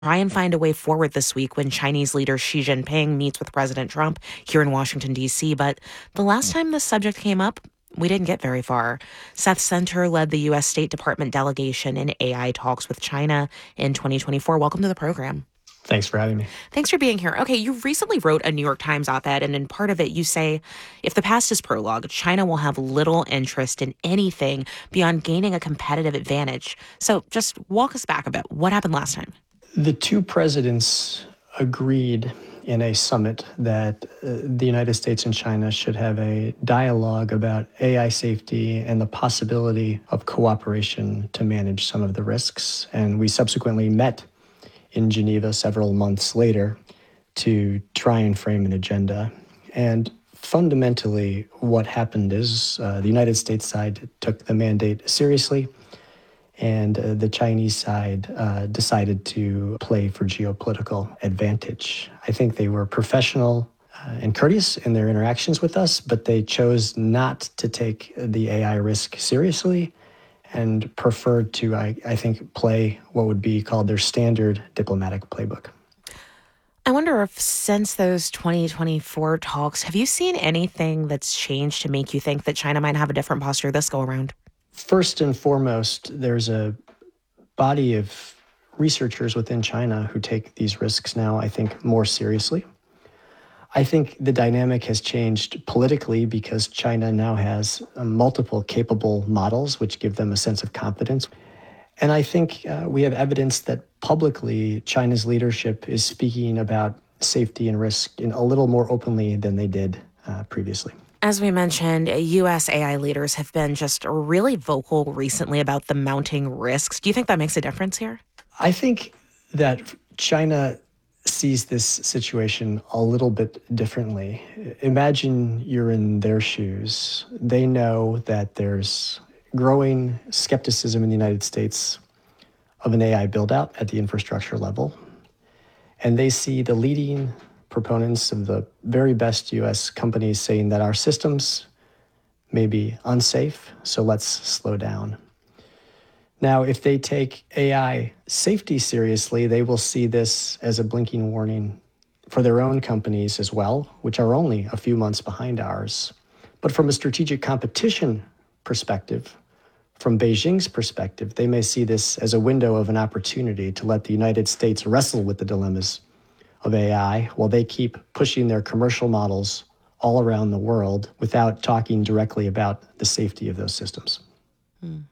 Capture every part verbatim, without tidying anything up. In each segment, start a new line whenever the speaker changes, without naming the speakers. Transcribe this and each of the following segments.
try and find a way forward this week when Chinese leader Xi Jinping meets with President Trump here in Washington, D C. But the last time this subject came up, we didn't get very far. Seth Center led the U S. State Department delegation in A I talks with China in twenty twenty-four. Welcome to the program.
Thanks for having me.
Thanks for being here. Okay, you recently wrote a New York Times op-ed, and in part of it, you say, if the past is prologue, China will have little interest in anything beyond gaining a competitive advantage. So just walk us back a bit. What happened last time?
The two presidents agreed in a summit that uh, the United States and China should have a dialogue about A I safety and the possibility of cooperation to manage some of the risks. And we subsequently met in Geneva several months later to try and frame an agenda. And fundamentally, what happened is uh, the United States side took the mandate seriously, and uh, the Chinese side uh, decided to play for geopolitical advantage. I think they were professional uh, and courteous in their interactions with us, but they chose not to take the A I risk seriously and preferred to, I, I think, play what would be called their standard diplomatic playbook.
I wonder if since those twenty twenty-four talks, have you seen anything that's changed to make you think that China might have a different posture this go around?
First and foremost, there's a body of researchers within China who take these risks now, I think, more seriously. I think the dynamic has changed politically because China now has uh, multiple capable models which give them a sense of confidence. And I think uh, we have evidence that publicly China's leadership is speaking about safety and risk in a little more openly than they did uh, previously.
As we mentioned, U S A I leaders have been just really vocal recently about the mounting risks. Do you think that makes a difference here?
I think that China sees this situation a little bit differently. Imagine you're in their shoes. They know that there's growing skepticism in the United States of an A I build-out at the infrastructure level. And they see the leading proponents of the very best U S companies saying that our systems may be unsafe, so let's slow down. Now, if they take A I safety seriously, they will see this as a blinking warning for their own companies as well, which are only a few months behind ours. But from a strategic competition perspective, from Beijing's perspective, they may see this as a window of an opportunity to let the United States wrestle with the dilemmas of A I while they keep pushing their commercial models all around the world without talking directly about the safety of those systems.
Hmm.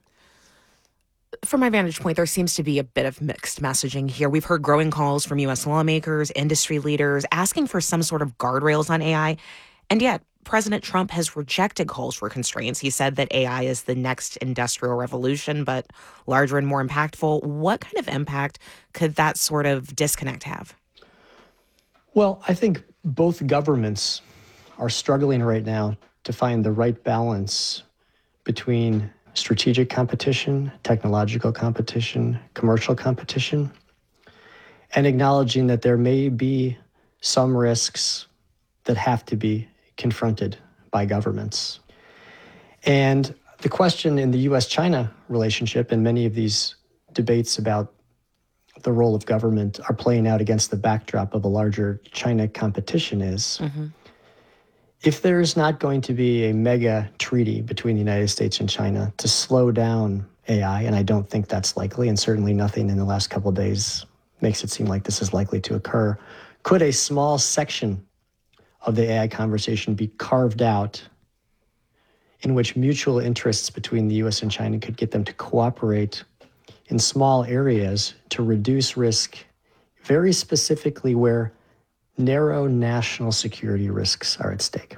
From my vantage point, there seems to be a bit of mixed messaging here. We've heard growing calls from U S lawmakers, industry leaders, asking for some sort of guardrails on A I. And yet, President Trump has rejected calls for constraints. He said that A I is the next industrial revolution, but larger and more impactful. What kind of impact could that sort of disconnect have?
Well, I think both governments are struggling right now to find the right balance between strategic competition, technological competition, commercial competition, and acknowledging that there may be some risks that have to be confronted by governments. And the question in the U S China relationship and many of these debates about the role of government are playing out against the backdrop of a larger China competition is, mm-hmm. if there's not going to be a mega treaty between the United States and China to slow down A I, and I don't think that's likely, and certainly nothing in the last couple of days makes it seem like this is likely to occur, could a small section of the A I conversation be carved out in which mutual interests between the U S and China could get them to cooperate in small areas to reduce risk, very specifically where narrow national security risks are at stake?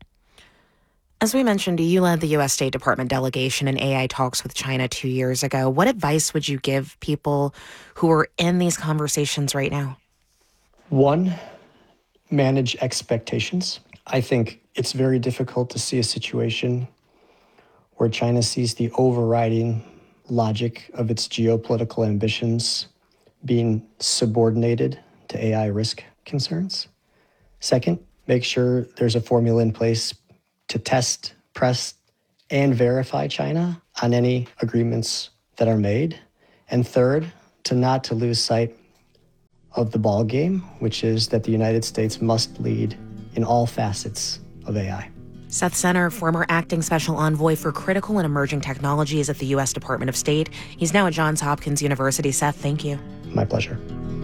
As we mentioned, you led the U S. State Department delegation in A I talks with China two years ago. What advice would you give people who are in these conversations right now?
One, manage expectations. I think it's very difficult to see a situation where China sees the overriding logic of its geopolitical ambitions being subordinated to A I risk concerns. Second, make sure there's a formula in place to test, press, and verify China on any agreements that are made. And third, to not to lose sight of the ball game, which is that the United States must lead in all facets of A I.
Seth Senner, former acting special envoy for critical and emerging technologies at the U S Department of State. He's now at Johns Hopkins University. Seth, thank you.
My pleasure.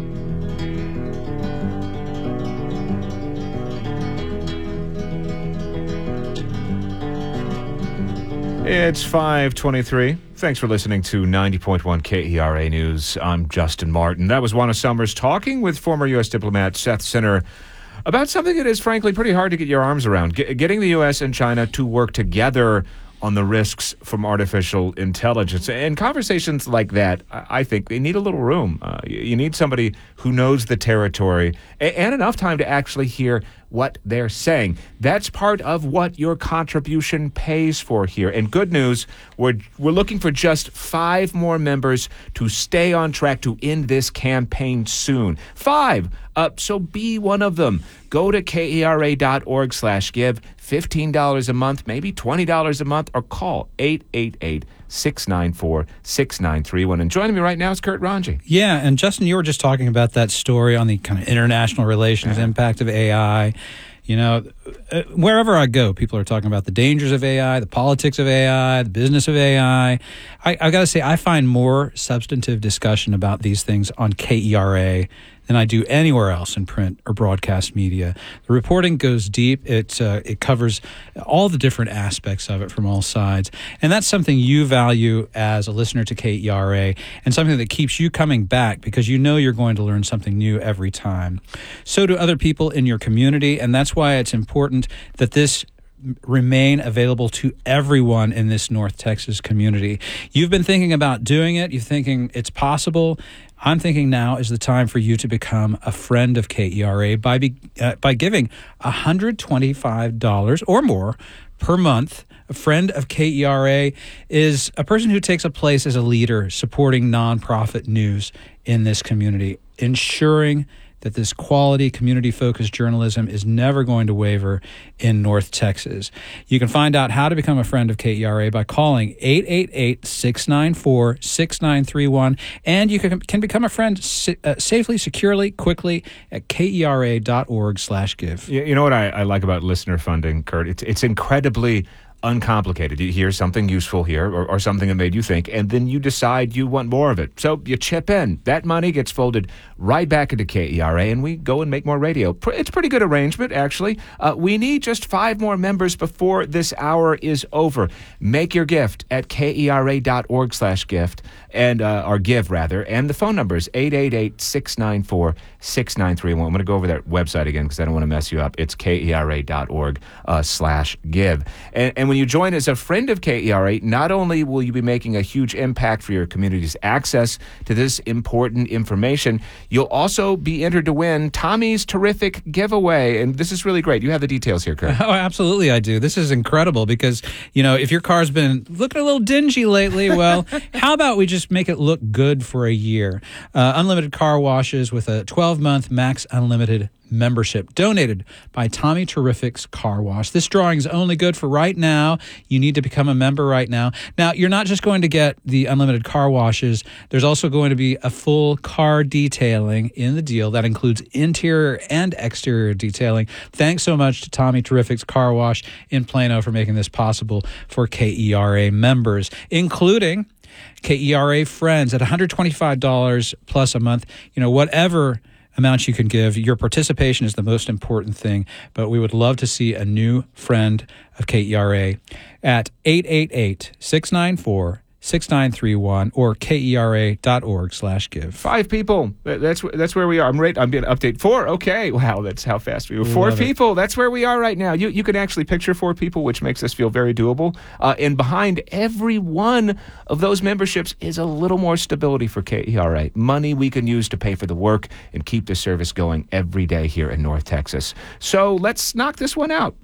It's five twenty-three. Thanks for listening to ninety point one K E R A News. I'm Justin Martin. That was Juana Summers talking with former U S diplomat Seth Senner about something that is, frankly, pretty hard to get your arms around. G- getting the U S and China to work together on the risks from artificial intelligence. And conversations like that, I think, they need a little room. Uh, you need somebody who knows the territory and enough time to actually hear what they're saying. That's part of what your contribution pays for here. And good news, we're we're looking for just five more members to stay on track to end this campaign soon. Five. Uh, so be one of them. Go to kera.org slash give, fifteen dollars a month, maybe twenty dollars a month, or call eight eight eight, six nine four, six nine three one. And joining me right now is Kurt Ranji.
Yeah, and Justin, you were just talking about that story on the kind of international relations
Yeah.
impact of A I. You know, uh, wherever I go, people are talking about the dangers of A I, the politics of A I, the business of A I. I, I got to say, I find more substantive discussion about these things on K E R A than I do anywhere else in print or broadcast media. The reporting goes deep. It uh, it covers all the different aspects of it from all sides. And that's something you value as a listener to K E R A and something that keeps you coming back because you know you're going to learn something new every time. So do other people in your community, and that's why it's important that this remain available to everyone in this North Texas community. You've been thinking about doing it. You're thinking it's possible. I'm thinking now is the time for you to become a friend of K E R A by be, uh, by giving one hundred twenty-five dollars or more per month. A friend of K E R A is a person who takes a place as a leader supporting nonprofit news in this community, ensuring that this quality, community-focused journalism is never going to waver in North Texas. You can find out how to become a friend of K E R A by calling eight eight eight, six nine four, six nine three one, and you can, can become a friend si- uh, safely, securely, quickly at kera.org slash give.
You, you know what I, I like about listener funding, Kurt? It's, it's incredibly uncomplicated. You hear something useful here or, or something that made you think, and then you decide you want more of it. So you chip in. That money gets folded right back into K E R A, and we go and make more radio. It's a pretty good arrangement, actually. Uh, we need just five more members before this hour is over. Make your gift at kera.org slash gift, and uh, or give, rather. And the phone number is eight eight eight, six nine four, six nine three one. I'm going to go over that website again because I don't want to mess you up. It's kera.org uh, slash give. And, and when you join as a friend of K E R A, not only will you be making a huge impact for your community's access to this important information, you'll also be entered to win Tommy's terrific giveaway. And this is really great. You have the details here, Kurt.
Oh, absolutely I do. This is incredible because, you know, if your car's been looking a little dingy lately, well, how about we just make it look good for a year? Uh, unlimited car washes with a twelve-month max unlimited membership donated by Tommy Terrific's Car Wash. This drawing is only good for right now. You need to become a member right now. Now, you're not just going to get the unlimited car washes. There's also going to be a full car detailing in the deal that includes interior and exterior detailing. Thanks so much to Tommy Terrific's Car Wash in Plano for making this possible for K E R A members, including K E R A friends at one hundred twenty-five dollars plus a month. You know, whatever amount you can give. Your participation is the most important thing, but we would love to see a new friend of K E R A at eight eight eight, six nine four, six nine three one or kera.org slash give.
Five people. That's that's where we are. I'm right. I'm going to update four. Okay. Wow, that's how fast we were. Four
Love it.
people. That's where we are right now. You you can actually picture four people, which makes us feel very doable. Uh, and behind every one of those memberships is a little more stability for K E R A. Money we can use to pay for the work and keep the service going every day here in North Texas. So let's knock this one out.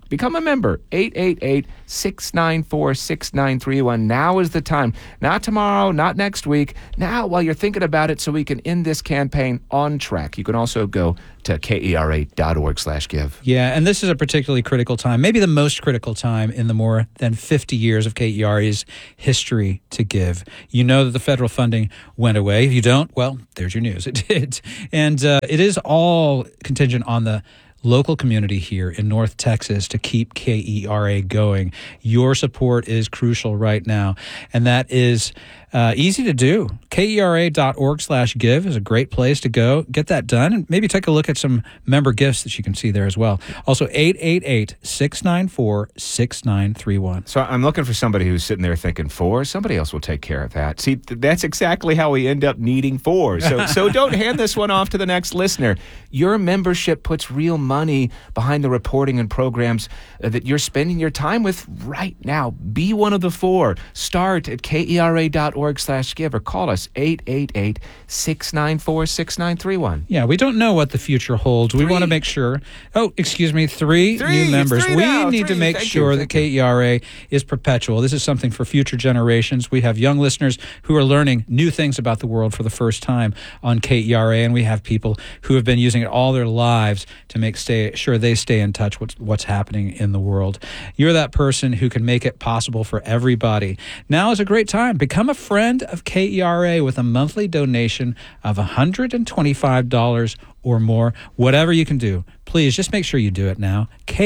Become a member. eight eight eight, six nine four, six nine three one. Now is the time. Not tomorrow, not next week. Now, while you're thinking about it, so we can end this campaign on track. You can also go to kera.org slash give.
Yeah, and this is a particularly critical time, maybe the most critical time in the more than fifty years of K E R A's history to give. You know that the federal funding went away. If you don't, well, there's your news. It did. And uh, it is all contingent on the local community here in North Texas to keep K E R A going. Your support is crucial right now, and that is uh, easy to do. kera.org slash give is a great place to go. Get that done, and maybe take a look at some member gifts that you can see there as well. Also, eight eight eight, six nine four, six nine three one.
So I'm looking for somebody who's sitting there thinking four. Somebody else will take care of that. See, th- that's exactly how we end up needing four. So, so don't hand this one off to the next listener. Your membership puts real money behind the reporting and programs uh, that you're spending your time with right now. Be one of the four. Start at kera.org slash give or call us eight eight eight, six nine four, six nine three one.
Yeah, we don't know what the future holds. We
Three.
want to make sure. Oh, excuse me, three,
Three,
new members.
three
we
now,
need
three.
to make
Thank you,
sure that
thank you.
K E R A is perpetual. This is something for future generations. We have young listeners who are learning new things about the world for the first time on K E R A, and we have people who have been using it all their lives to make stay sure they stay in touch with what's happening in the world. You're that person who can make it possible for everybody. Now is a great time. Become a friend of K E R A with a monthly donation of one hundred twenty-five dollars or more. Whatever you can do, please just make sure you do it now.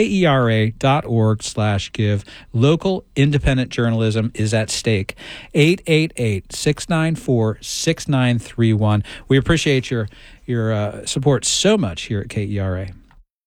kera.org slash give. Local independent journalism is at stake. eight eight eight, six nine four, six nine three one. We appreciate your your uh, support so much here at K E R A.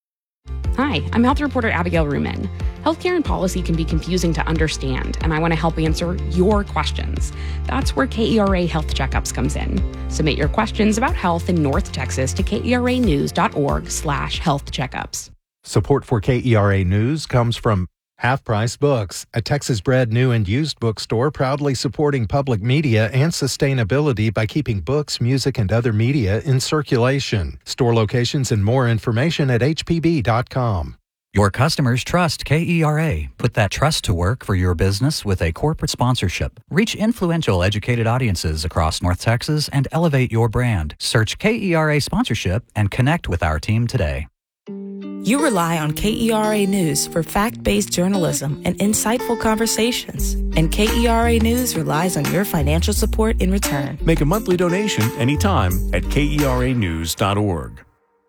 Hi, I'm health reporter Abigail Ruman. Healthcare and policy can be confusing to understand, and I want to help answer your questions. That's where K E R A Health Checkups comes in. Submit your questions about health in North Texas to keranews.org slash health checkups.
Support for K E R A News comes from Half Price Books, a Texas-bred new and used bookstore proudly supporting public media and sustainability by keeping books, music, and other media in circulation. Store locations and more information at h p b dot com.
Your customers trust K E R A. Put that trust to work for your business with a corporate sponsorship. Reach influential, educated audiences across North Texas and elevate your brand. Search K E R A sponsorship and connect with our team today.
You rely on K E R A News for fact-based journalism and insightful conversations. And K E R A News relies on your financial support in return.
Make a monthly donation anytime at kera news dot org.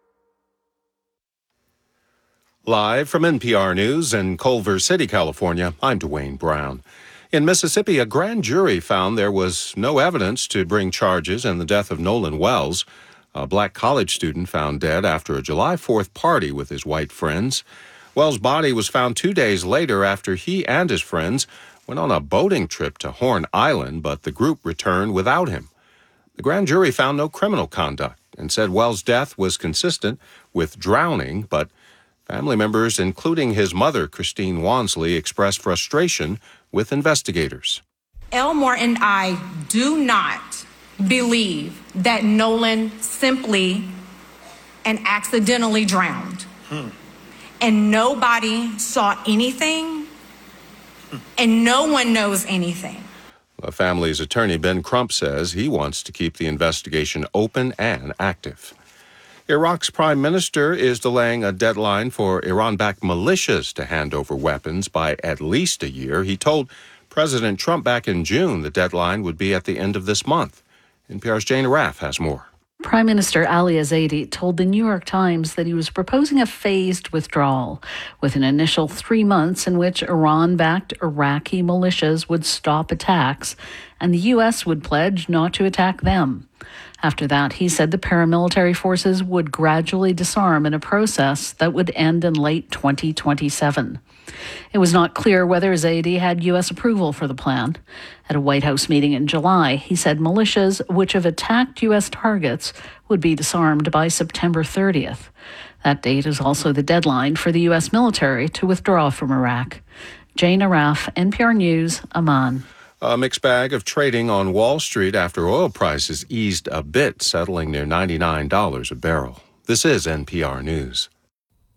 Live from N P R News in Culver City, California, I'm Dwayne Brown. In Mississippi, a grand jury found there was no evidence to bring charges in the death of Nolan Wells, a black college student found dead after a July fourth party with his white friends. Wells' body was found two days later after he and his friends went on a boating trip to Horn Island, but the group returned without him. The grand jury found no criminal conduct and said Wells' death was consistent with drowning, but family members, including his mother, Christine Wansley, expressed frustration with investigators.
Elmore and I do not believe that Nolan simply and accidentally drowned. Hmm. And nobody saw anything, hmm. and no one knows anything.
The family's attorney, Ben Crump, says he wants to keep the investigation open and active. Iraq's prime minister is delaying a deadline for Iran-backed militias to hand over weapons by at least a year. He told President Trump back in June the deadline would be at the end of this month. N P R's Jane Araf has more.
Prime Minister Ali Zaidi told the New York Times that he was proposing a phased withdrawal, with an initial three months in which Iran-backed Iraqi militias would stop attacks, and the U S would pledge not to attack them. After that, he said the paramilitary forces would gradually disarm in a process that would end in late twenty twenty-seven. It was not clear whether Zaidi had U S approval for the plan. At a White House meeting in July, he said militias which have attacked U S targets would be disarmed by September thirtieth. That date is also the deadline for the U S military to withdraw from Iraq. Jane Araf, N P R News, Amman.
A mixed bag of trading on Wall Street after oil prices eased a bit, settling near ninety-nine dollars a barrel. This is N P R News.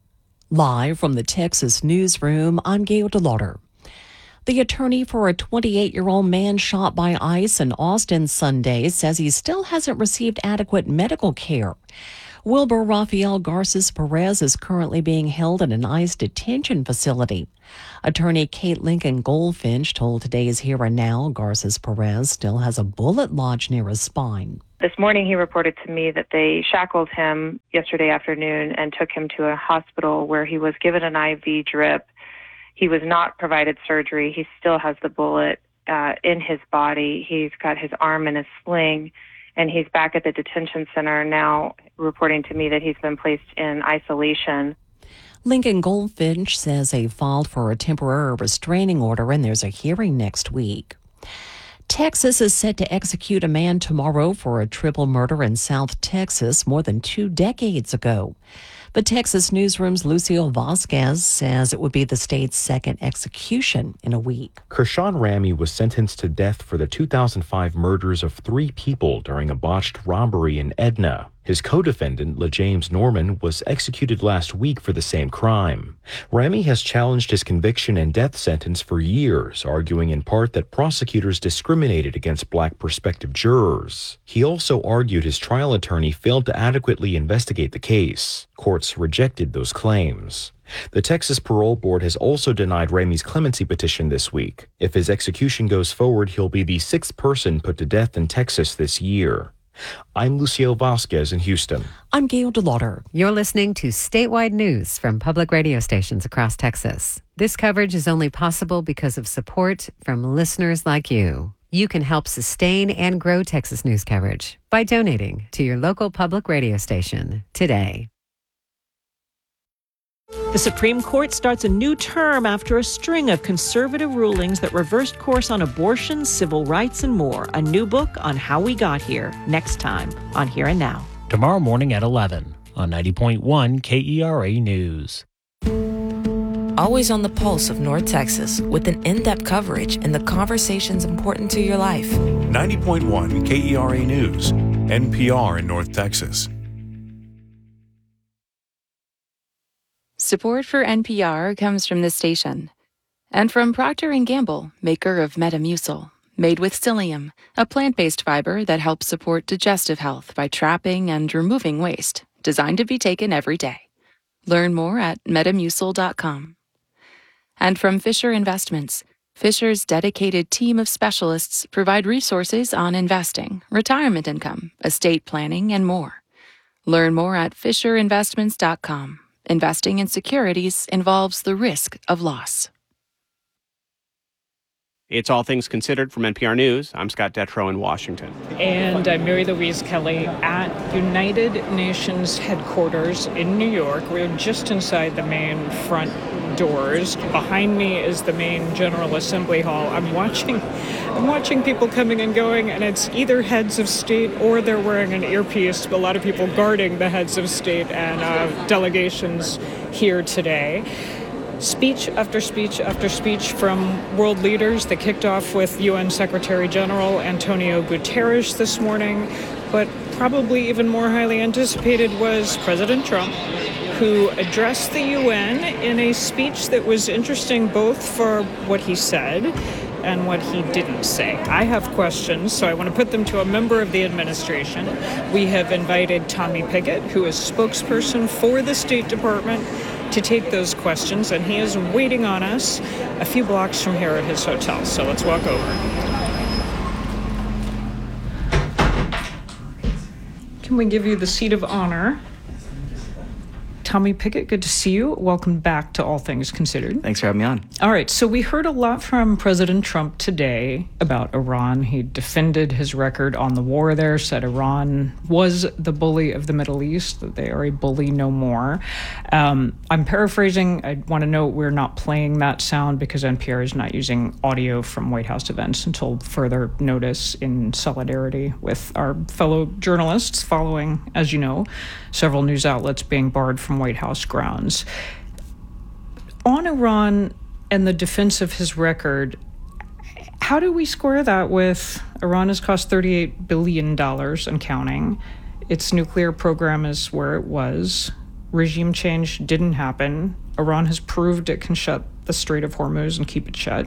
Live from the Texas newsroom, I'm Gail DeLauder. The attorney for a twenty-eight-year-old man shot by ICE in Austin Sunday says he still hasn't received adequate medical care. Wilbur Rafael Garces Perez is currently being held in an ICE detention facility. Attorney Kate Lincoln Goldfinch told today's Here and Now Garces Perez still has a bullet lodged near his spine.
This morning he reported to me that they shackled him yesterday afternoon and took him to a hospital where he was given an I V drip. He was not provided surgery. He still has the bullet uh, in his body. He's got his arm in a sling, and he's back at the detention center now, reporting to me that he's been placed in isolation.
Lincoln Goldfinch says they filed for a temporary restraining order, and there's a hearing next week. Texas is set to execute a man tomorrow for a triple murder in South Texas more than two decades ago. But Texas Newsroom's Lucio Vasquez says it would be the state's second execution in a week.
Kershawn Ramey was sentenced to death for the two thousand five murders of three people during a botched robbery in Edna. His co-defendant, LaJames Norman, was executed last week for the same crime. Ramey has challenged his conviction and death sentence for years, arguing in part that prosecutors discriminated against black prospective jurors. He also argued his trial attorney failed to adequately investigate the case. Courts rejected those claims. The Texas Parole Board has also denied Ramey's clemency petition this week. If his execution goes forward, he'll be the sixth person put to death in Texas this year. I'm Lucio Vasquez in Houston.
I'm Gail DeLauder.
You're listening to statewide news from public radio stations across Texas. This coverage is only possible because of support from listeners like you. You can help sustain and grow Texas news coverage by donating to your local public radio station today.
The Supreme Court starts a new term after a string of conservative rulings that reversed course on abortion, civil rights, and more. A new book on how we got here, next time on Here and Now.
Tomorrow morning at eleven on ninety point one K E R A News.
Always on the pulse of North Texas with an in-depth coverage and the conversations important to your life.
ninety point one K E R A News, N P R in North Texas.
Support for N P R comes from this station and from Procter and Gamble, maker of Metamucil, made with psyllium, a plant-based fiber that helps support digestive health by trapping and removing waste, designed to be taken every day. Learn more at metamucil dot com. And from Fisher Investments, Fisher's dedicated team of specialists provide resources on investing, retirement income, estate planning, and more. Learn more at fisher investments dot com. Investing in securities involves the risk of loss.
It's All Things Considered from N P R News. I'm Scott Detrow in Washington.
And I'm Mary Louise Kelly at United Nations headquarters in New York. We're just inside the main front doors. Behind me is the main General Assembly Hall. I'm watching I'm watching people coming and going, and it's either heads of state or they're wearing an earpiece. A lot of people guarding the heads of state and uh, delegations here today. Speech after speech after speech from world leaders. They kicked off with U N Secretary General Antonio Guterres this morning, but probably even more highly anticipated was President Trump, who addressed the U N in a speech that was interesting both for what he said and what he didn't say. I have questions, so I want to put them to a member of the administration. We have invited Tommy Pigott, who is spokesperson for the State Department, to take those questions, and he is waiting on us a few blocks from here at his hotel. So let's walk over. Can we give you the seat of honor? Tommy Pigott, good to see you. Welcome back to All Things Considered.
Thanks for having me on.
All right, so we heard a lot from President Trump today about Iran. He defended his record on the war there, said Iran was the bully of the Middle East, that they are a bully no more. Um, I'm paraphrasing. I want to note we're not playing that sound because N P R is not using audio from White House events until further notice, in solidarity with our fellow journalists following, as you know, several news outlets being barred from White House grounds. On Iran and the defense of his record, how do we square that with Iran has cost thirty-eight billion dollars and counting? Its nuclear program is where it was. regime change didn't happen. Iran has proved it can shut the Strait of Hormuz and keep it shut.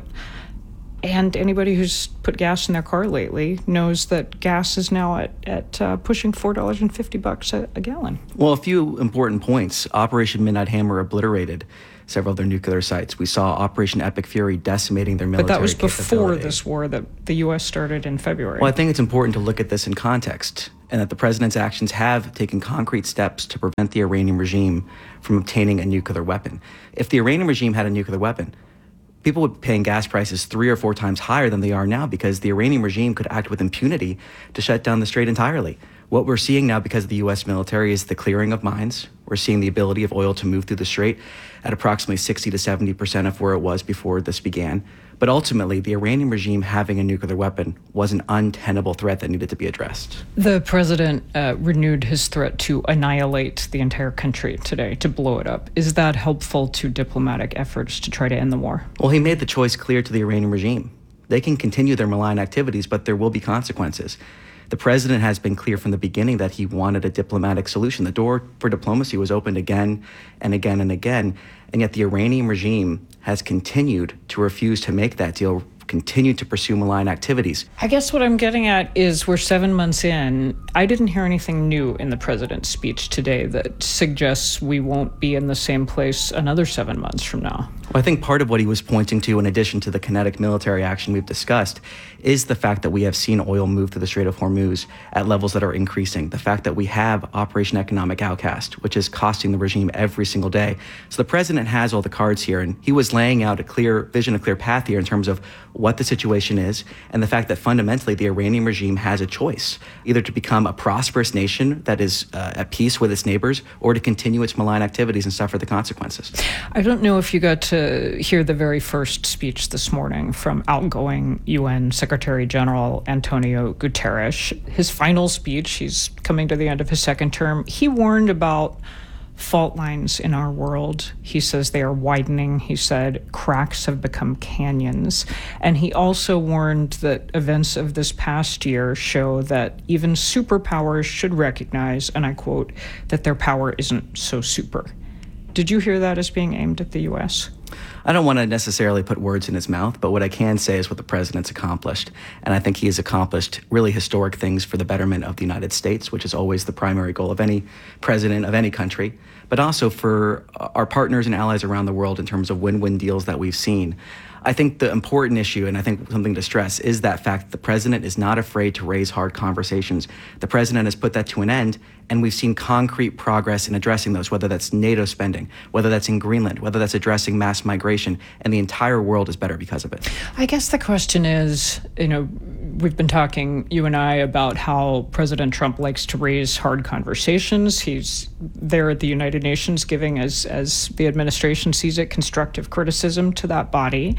And anybody who's put gas in their car lately knows that gas is now at, at uh, pushing four dollars and fifty bucks a, a gallon.
Well, a few important points. Operation Midnight Hammer obliterated several of their nuclear sites. We saw Operation Epic Fury decimating their military
But that was before
capability.
this war that the U S started in February.
Well, I think it's important to look at this in context, and that the president's actions have taken concrete steps to prevent the Iranian regime from obtaining a nuclear weapon. If the Iranian regime had a nuclear weapon, people would be paying gas prices three or four times higher than they are now, because the Iranian regime could act with impunity to shut down the strait entirely. What we're seeing now, because of the U S military, is the clearing of mines. We're seeing the ability of oil to move through the strait at approximately sixty to seventy percent of where it was before this began. But ultimately, the Iranian regime having a nuclear weapon was an untenable threat that needed to be addressed.
The president uh, renewed his threat to annihilate the entire country today, to blow it up. Is that helpful to diplomatic efforts to try to end the war?
Well, he made the choice clear to the Iranian regime. They can continue their malign activities, but there will be consequences. The president has been clear from the beginning that he wanted a diplomatic solution. The door for diplomacy was opened again and again and again, and yet the Iranian regime has continued to refuse to make that deal, continued to pursue malign activities.
I guess what I'm getting at is we're seven months in. I didn't hear anything new in the president's speech today that suggests we won't be in the same place another seven months from now.
Well, I think part of what he was pointing to, in addition to the kinetic military action we've discussed, is the fact that we have seen oil move through the Strait of Hormuz at levels that are increasing. The fact that we have Operation Economic Outcast, which is costing the regime every single day. So the president has all the cards here, and he was laying out a clear vision, a clear path here in terms of what the situation is, and the fact that fundamentally the Iranian regime has a choice, either to become a prosperous nation that is uh, at peace with its neighbors, or to continue its malign activities and suffer the consequences.
I don't know if you got to hear the very first speech this morning from outgoing U N Secretary General Antonio Guterres. His final speech, he's coming to the end of his second term, he warned about fault lines in our world. He says they are widening. He said cracks have become canyons. And he also warned that events of this past year show that even superpowers should recognize, and I quote, that their power isn't so super. Did you hear that as being aimed at the U S?
I don't want to necessarily put words in his mouth, but what I can say is what the president's accomplished. And I think he has accomplished really historic things for the betterment of the United States, which is always the primary goal of any president of any country, but also for our partners and allies around the world in terms of win-win deals that we've seen. I think the important issue, and I think something to stress, is that fact that the president is not afraid to raise hard conversations. The president has put that to an end, and we've seen concrete progress in addressing those, whether that's NATO spending, whether that's in Greenland, whether that's addressing mass migration, and the entire world is better because of it.
I guess the question is, you know, we've been talking, you and I, about how President Trump likes to raise hard conversations. He's there at the United Nations giving, as, as the administration sees it, constructive criticism to that body.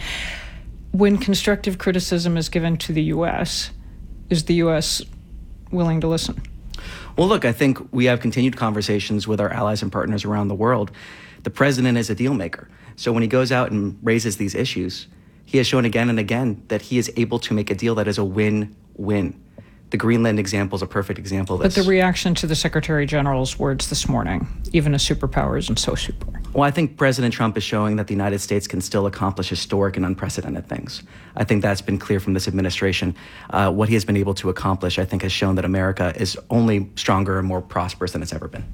When constructive criticism is given to the U S, is the U S willing to listen?
Well, look, I think we have continued conversations with our allies and partners around the world. The president is a deal maker. So when he goes out and raises these issues, he has shown again and again that he is able to make a deal that is a win-win. The Greenland example is a perfect example of this.
But the reaction to the Secretary General's words this morning, even a superpower isn't so super.
Well, I think President Trump is showing that the United States can still accomplish historic and unprecedented things. I think that's been clear from this administration. Uh, what he has been able to accomplish, I think, has shown that America is only stronger and more prosperous than it's ever been.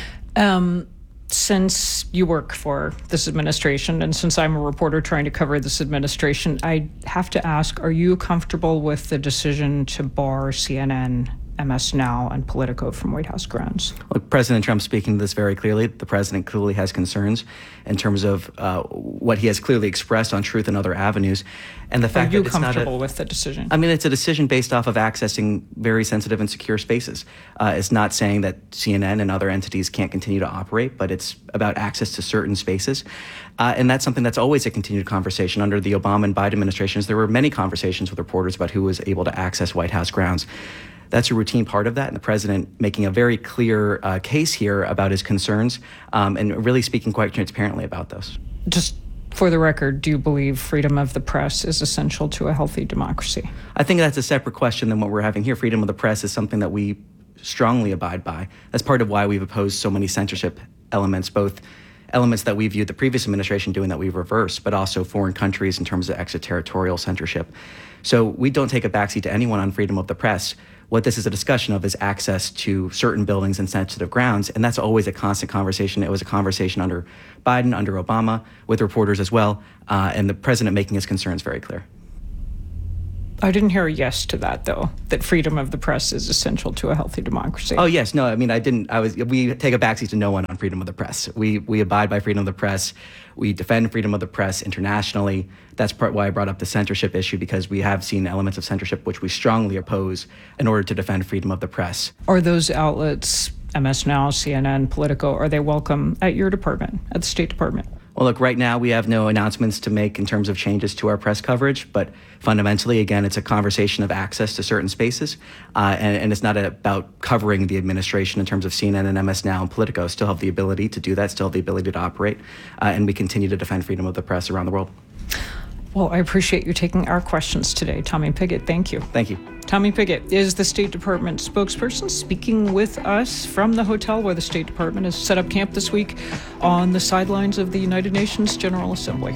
Um, since you work for this administration, and since I'm a reporter trying to cover this administration, I have to ask, are you comfortable with the decision to bar C N N, M S Now, and Politico from White House grounds?
Look, President Trump speaking to this very clearly. The president clearly has concerns in terms of uh, what he has clearly expressed on Truth and other avenues. And the fact
Are you
that it's not
comfortable
a,
with the decision?
I mean, it's a decision based off of accessing very sensitive and secure spaces. Uh, it's not saying that C N N and other entities can't continue to operate, but it's about access to certain spaces. Uh, and that's something that's always a continued conversation. Under the Obama and Biden administrations, there were many conversations with reporters about who was able to access White House grounds. That's a routine part of that, and the president making a very clear uh, case here about his concerns um, and really speaking quite transparently about those.
Just for the record, do you believe freedom of the press is essential to a healthy democracy?
I think that's a separate question than what we're having here. Freedom of the press is something that we strongly abide by. That's part of why we've opposed so many censorship elements, both elements that we viewed the previous administration doing that we've reversed, but also foreign countries in terms of extraterritorial censorship. So we don't take a backseat to anyone on freedom of the press. What this is a discussion of is access to certain buildings and sensitive grounds, and that's always a constant conversation. It was a conversation under Biden, under Obama, with reporters as well, uh, and the president making his concerns very clear.
I didn't hear a yes to that, though, that freedom of the press is essential to a healthy democracy.
Oh, yes. No, I mean, I didn't. I was. We take a backseat to no one on freedom of the press. We we abide by freedom of the press. We defend freedom of the press internationally. That's part why I brought up the censorship issue, because we have seen elements of censorship which we strongly oppose in order to defend freedom of the press.
Are those outlets, M S Now, C N N, Politico, are they welcome at your department, at the State Department?
Well, look, right now we have no announcements to make in terms of changes to our press coverage, but fundamentally, again, it's a conversation of access to certain spaces, uh, and, and it's not about covering the administration in terms of C N N and M S Now and Politico. Still have the ability to do that, still have the ability to operate, uh, and we continue to defend freedom of the press around the world.
Well, I appreciate you taking our questions today. Tommy Pigott, thank you.
Thank you.
Tommy Pigott is the State Department spokesperson, speaking with us from the hotel where the State Department has set up camp this week on the sidelines of the United Nations General Assembly.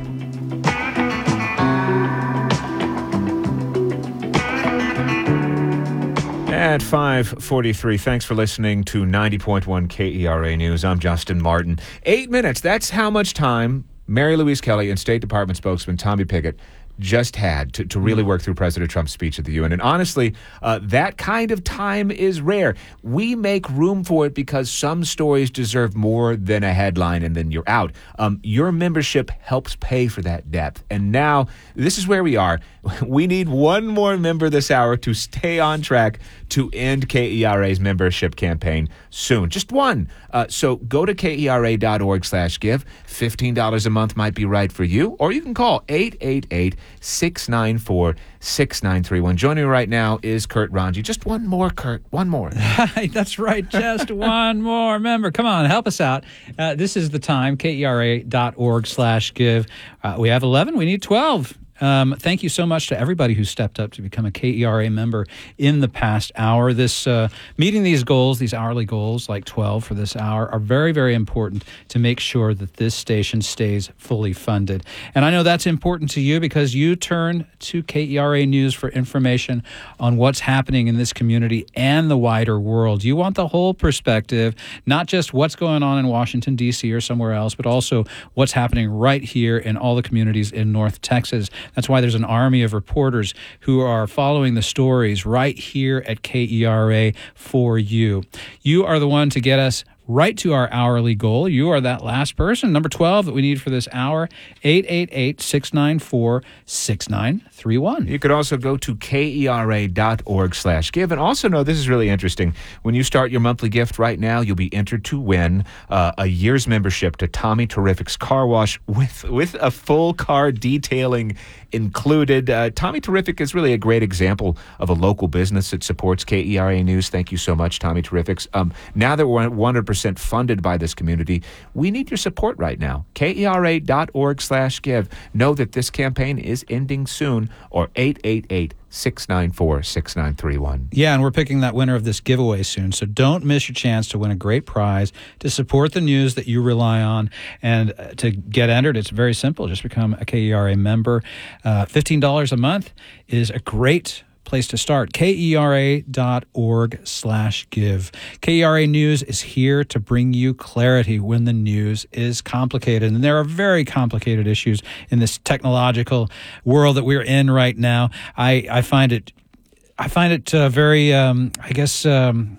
At five forty-three, thanks for listening to ninety point one K E R A News. I'm Justin Martin. Eight minutes, that's how much time Mary Louise Kelly and State Department spokesman Tommy Pigott just had to, to really work through President Trump's speech at the U N. And honestly, uh, that kind of time is rare. We make room for it because some stories deserve more than a headline and then you're out. Um, your membership helps pay for that depth. And now, this is where we are. We need one more member this hour to stay on track to end K E R A's membership campaign soon. Just one. Uh, so go to K E R A dot org slash give. fifteen dollars a month might be right for you. Or you can call eight eight eight, six nine four, six nine three one. Joining me right now is Kurt Ranji. Just one more, Kurt. One more.
That's right. Just one more member. Come on, help us out. Uh, this is the time. K E R A dot org slash give. Uh, we have eleven. We need twelve. Um, thank you so much to everybody who stepped up to become a K E R A member in the past hour. This uh, meeting these goals, these hourly goals, like twelve for this hour, are very, very important to make sure that this station stays fully funded. And I know that's important to you because you turn to K E R A News for information on what's happening in this community and the wider world. You want the whole perspective, not just what's going on in Washington, D C or somewhere else, but also what's happening right here in all the communities in North Texas. That's why there's an army of reporters who are following the stories right here at K E R A for you. You are the one to get us right to our hourly goal. You are that last person, number twelve, that we need for this hour, eight eight eight, six nine four, six nine three one.
You could also go to K E R A dot org slash give. And also know, this is really interesting, when you start your monthly gift right now, you'll be entered to win uh, a year's membership to Tommy Terrific's Car Wash with, with a full car detailing included. Uh, Tommy Terrific is really a great example of a local business that supports K E R A News. Thank you so much, Tommy Terrifics. Um, now that we're one hundred percent funded by this community, we need your support right now. K E R A dot org slash give. Know that this campaign is ending soon, or eight eight eight, six nine four, six nine three one.
Yeah, and we're picking that winner of this giveaway soon, so don't miss your chance to win a great prize, to support the news that you rely on. And to get entered, it's very simple. Just become a K E R A member. Uh, fifteen dollars a month is a great place to start. K E R A dot org slash give. K E R A News is here to bring you clarity when the news is complicated. And there are very complicated issues in this technological world that we're in right now. I, I find it, I find it uh, very, um, I guess, um,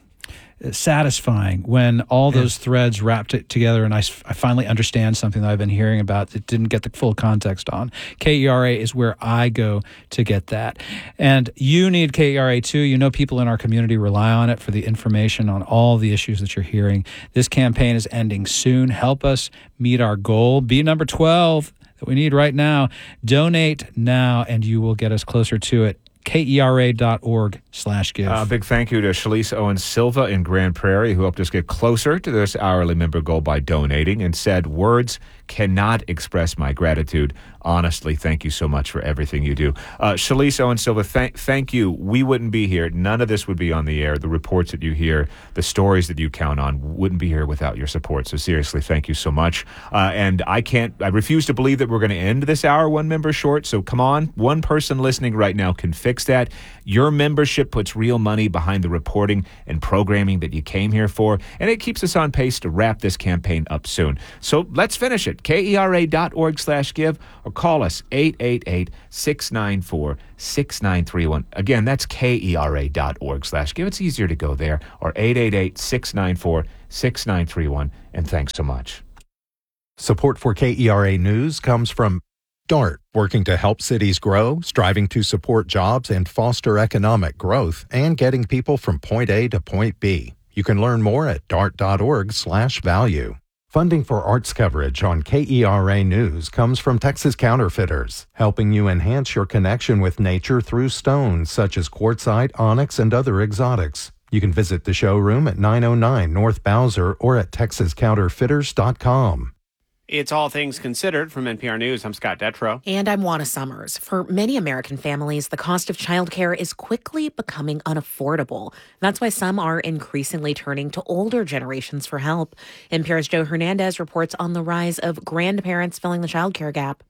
satisfying when all those threads wrapped it together and I, I finally understand something that I've been hearing about that didn't get the full context on. K E R A is where I go to get that. And you need K E R A too. You know, people in our community rely on it for the information on all the issues that you're hearing. This campaign is ending soon. Help us meet our goal. Be number twelve that we need right now. Donate now and you will get us closer to it. K E R A dot org slash give.
A big thank you to Shalise Owens Silva in Grand Prairie, who helped us get closer to this hourly member goal by donating and said words cannot express my gratitude. Honestly, thank you so much for everything you do. Uh, Shalise Owen Silva, thank, thank you. We wouldn't be here. None of this would be on the air. The reports that you hear, the stories that you count on wouldn't be here without your support. So seriously, thank you so much. Uh, and I can't, I refuse to believe that we're going to end this hour one member short. So come on, one person listening right now can fix that. Your membership puts real money behind the reporting and programming that you came here for, and it keeps us on pace to wrap this campaign up soon. So let's finish it. K E R A dot org slash give or call us eight eight eight, six nine four, six nine three one. Again, that's K E R A dot org slash give. It's easier to go there, or eight eight eight, six nine four, six nine three one. And thanks so much.
Support for K E R A News comes from DART, working to help cities grow, striving to support jobs and foster economic growth, and getting people from point A to point B. You can learn more at dart dot org slash value. Funding for arts coverage on K E R A News comes from Texas Counterfeiters, helping you enhance your connection with nature through stones such as quartzite, onyx, and other exotics. You can visit the showroom at nine oh nine North Bowser or at texas counterfeiters dot com.
It's All Things Considered from N P R News. I'm Scott Detrow.
And I'm Juana Summers. For many American families, the cost of childcare is quickly becoming unaffordable. That's why some are increasingly turning to older generations for help. N P R's Joe Hernandez reports on the rise of grandparents filling the childcare gap.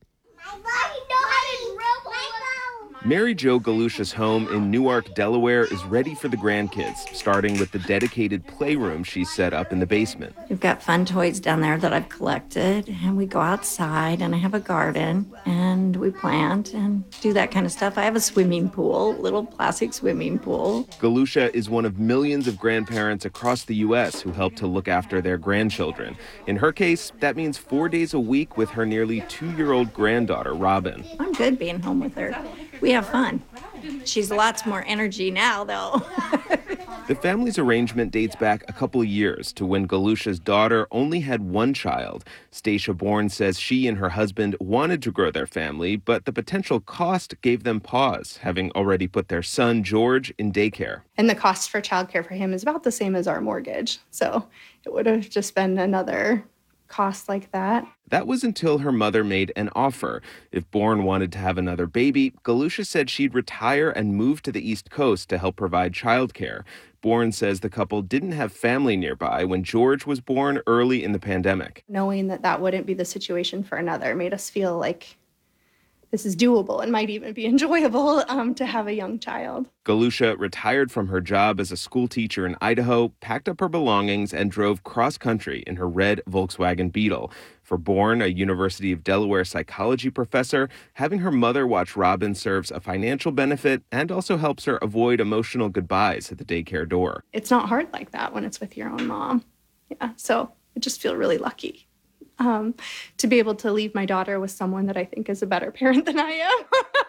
Mary Jo Galusha's home in Newark, Delaware is ready for the grandkids, starting with the dedicated playroom she set up in the basement.
We've got fun toys down there that I've collected, and we go outside, and I have a garden, and we plant and do that kind of stuff. I have a swimming pool, little plastic swimming pool.
Galusha is one of millions of grandparents across the U S who help to look after their grandchildren. In her case, that means four days a week with her nearly two-year-old granddaughter, Robin.
I'm good being home with her. We have fun. She's lots more energy now, though.
The family's arrangement dates back a couple of years to when Galusha's daughter only had one child. Stacia Bourne says she and her husband wanted to grow their family, but the potential cost gave them pause, having already put their son, George, in daycare.
And the cost for childcare for him is about the same as our mortgage. So it would have just been another cost like that.
That was until her mother made an offer. If Bourne wanted to have another baby, Galusha said she'd retire and move to the East Coast to help provide childcare. Bourne says the couple didn't have family nearby when George was born early in the pandemic.
Knowing that that wouldn't be the situation for another made us feel like this is doable and might even be enjoyable um, to have a young child.
Galusha retired from her job as a school teacher in Idaho, packed up her belongings, and drove cross-country in her red Volkswagen Beetle. For Bourne, a University of Delaware psychology professor, having her mother watch Robin serves a financial benefit and also helps her avoid emotional goodbyes at the daycare door.
It's not hard like that when it's with your own mom. Yeah, so I just feel really lucky. Um, to be able to leave my daughter with someone that I think is a better parent than I am.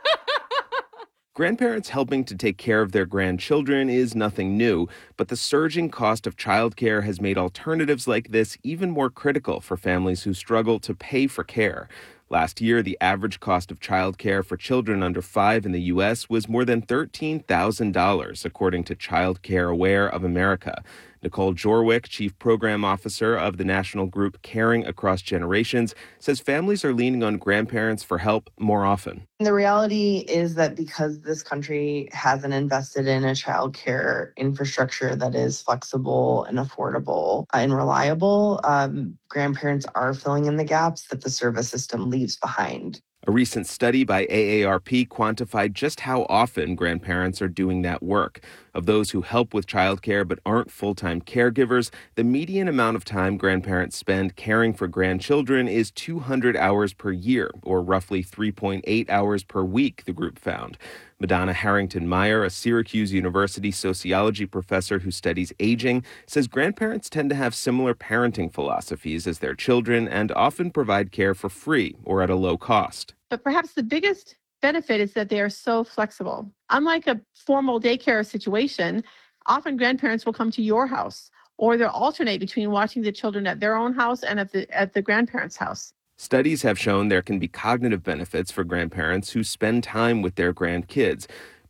Grandparents helping to take care of their grandchildren is nothing new, but the surging cost of childcare has made alternatives like this even more critical for families who struggle to pay for care. Last year, the average cost of childcare for children under five in the U S was more than thirteen thousand dollars, according to Child Care Aware of America. Nicole Jorwick, Chief Program Officer of the national group Caring Across Generations, says families are leaning on grandparents for help more often.
The reality is that because this country hasn't invested in a child care infrastructure that is flexible and affordable and reliable, um, grandparents are filling in the gaps that the service system leaves behind.
A recent study by A A R P quantified just how often grandparents are doing that work. Of those who help with childcare but aren't full-time caregivers, the median amount of time grandparents spend caring for grandchildren is two hundred hours per year, or roughly three point eight hours per week, the group found. Madonna Harrington-Meyer, a Syracuse University sociology professor who studies aging, says grandparents tend to have similar parenting philosophies as their children and often provide care for free or at a low cost.
But perhaps the biggest benefit is that they are so flexible. Unlike a formal daycare situation, often grandparents will come to your house, or they'll alternate between watching the children at their own house and at the at the grandparents' house.
Studies have shown there can be cognitive benefits for grandparents who spend time with their grandkids.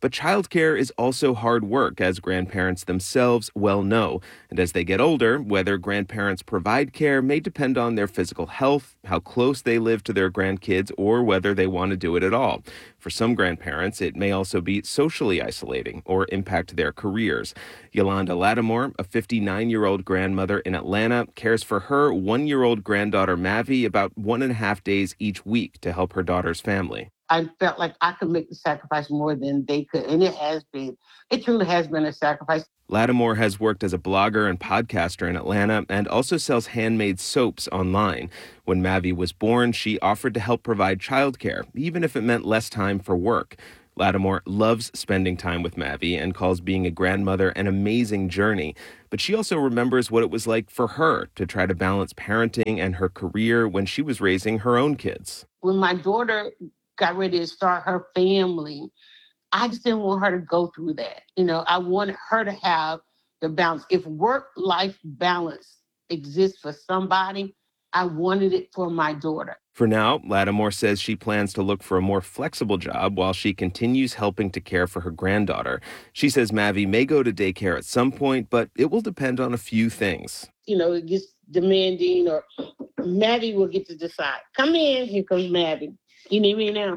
But childcare is also hard work, as grandparents themselves well know. And as they get older, whether grandparents provide care may depend on their physical health, how close they live to their grandkids, or whether they want to do it at all. For some grandparents, it may also be socially isolating or impact their careers. Yolanda Lattimore, a fifty-nine-year-old grandmother in Atlanta, cares for her one-year-old granddaughter Mavi about one and a half days each week to help her daughter's family.
I felt like I could make the sacrifice more than they could, and it has been. It truly has been a sacrifice.
Lattimore has worked as a blogger and podcaster in Atlanta and also sells handmade soaps online. When Mavi was born, she offered to help provide childcare, even if it meant less time for work. Lattimore loves spending time with Mavi and calls being a grandmother an amazing journey. But she also remembers what it was like for her to try to balance parenting and her career when she was raising her own kids.
When my daughter got ready to start her family, I just didn't want her to go through that. You know, I wanted her to have the balance. If work-life balance exists for somebody, I wanted it for my daughter.
For now, Lattimore says she plans to look for a more flexible job while she continues helping to care for her granddaughter. She says Mavi may go to daycare at some point, but it will depend on a few things.
You know, it gets demanding, or Mavi will get to decide. Come in, here comes Mavi. You need me now?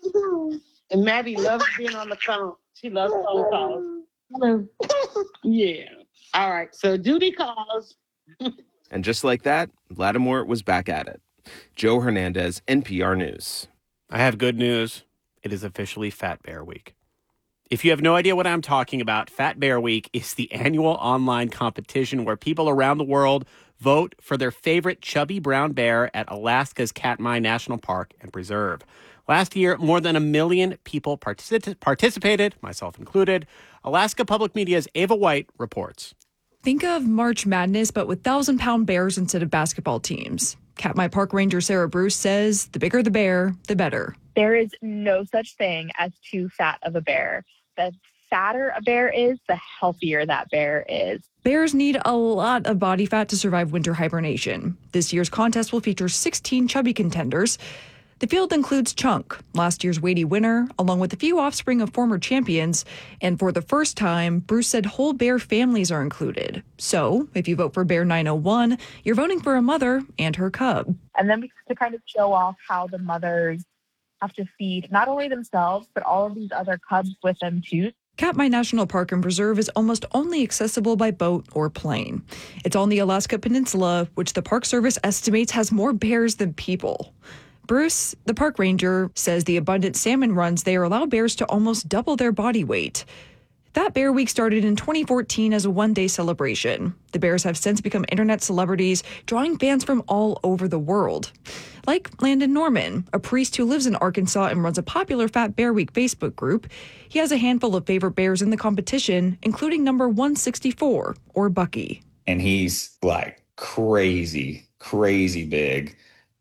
And Maddie loves being on the phone. She loves phone calls. Hello. Yeah. All right. So duty calls.
And just like that, Lattimore was back at it. Joe Hernandez, N P R News.
I have good news. It is officially Fat Bear Week. If you have no idea what I'm talking about, Fat Bear Week is the annual online competition where people around the world vote for their favorite chubby brown bear at Alaska's Katmai National Park and Preserve. Last year, more than a million people particip- participated, myself included. Alaska Public Media's Ava White reports.
Think of March Madness, but with thousand-pound bears instead of basketball teams. Katmai Park Ranger Sarah Bruce says the bigger the bear, the better.
There is no such thing as too fat of a bear. The fatter a bear is, the healthier that bear is.
Bears need a lot of body fat to survive winter hibernation. This year's contest will feature sixteen chubby contenders. The field includes Chunk, last year's weighty winner, along with a few offspring of former champions. And for the first time, Bruce said whole bear families are included. So if you vote for Bear nine oh one, you're voting for a mother and her cub.
And then to kind of show off how the mothers have to feed not only themselves, but all of these other cubs with them too.
Katmai National Park and Preserve is almost only accessible by boat or plane. It's on the Alaska Peninsula, which the Park Service estimates has more bears than people. Bruce, the park ranger, says the abundant salmon runs there allow bears to almost double their body weight. Fat Bear Week started in twenty fourteen as a one-day celebration. The bears have since become internet celebrities, drawing fans from all over the world. Like Landon Norman, a priest who lives in Arkansas and runs a popular Fat Bear Week Facebook group. He has a handful of favorite bears in the competition, including number one sixty-four, or Bucky.
And he's like crazy, crazy big.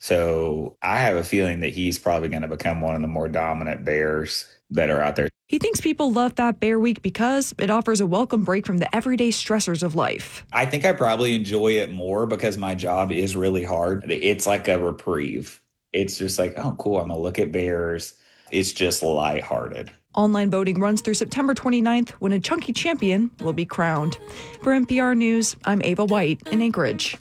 So I have a feeling that he's probably going to become one of the more dominant bears that are out there.
He thinks people love Fat Bear Week because it offers a welcome break from the everyday stressors of life.
I think I probably enjoy it more because my job is really hard. It's like a reprieve. It's just like, oh, cool, I'm going to look at bears. It's just lighthearted.
Online voting runs through September twenty-ninth when a chunky champion will be crowned. For N P R News, I'm Ava White in Anchorage.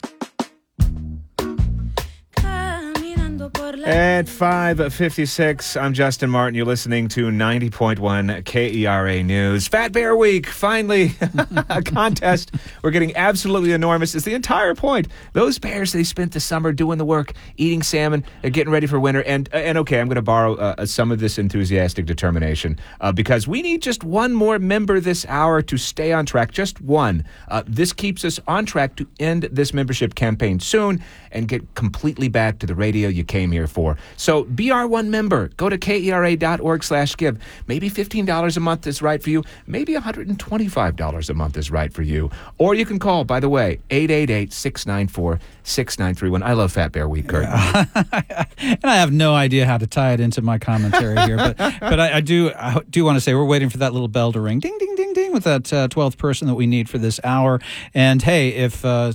At five fifty-six, I'm Justin Martin. You're listening to ninety point one K E R A News. Fat Bear Week, finally, a contest. We're getting absolutely enormous. It's the entire point. Those bears, they spent the summer doing the work, eating salmon, uh, getting ready for winter. And, and okay, I'm going to borrow uh, some of this enthusiastic determination uh, because we need just one more member this hour to stay on track. Just one. Uh, this keeps us on track to end this membership campaign soon and get completely back to the radio you came here for. So be our one member. Go to kera.org slash give. Maybe fifteen dollars a month is right for you. Maybe one hundred twenty-five dollars a month is right for you. Or you can call, by the way, eight eight eight, six nine four, six nine three one. I love Fat Bear Week, Kurt.
Yeah. And I have no idea how to tie it into my commentary here, but but I, I do I do want to say we're waiting for that little bell to ring. Ding, ding, ding, ding, with that uh, twelfth person that we need for this hour. And hey, if... Uh,